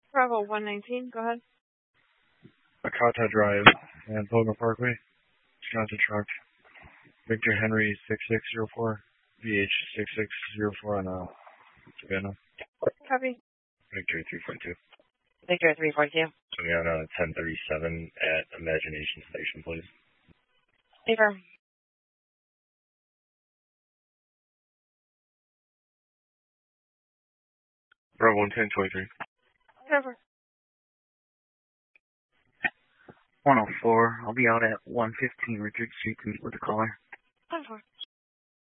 Bravo 119, go ahead. Akata Drive and Pilgrim Parkway. Wisconsin truck. Victor Henry 6604. VH 6604 on Savannah. Copy. Victor 342. Victor 342. So we on 1037 at Imagination Station, please. Paper. Bravo 1023. Cover. 104. I'll be out at 115 Richard Street to meet with the caller. 10-4.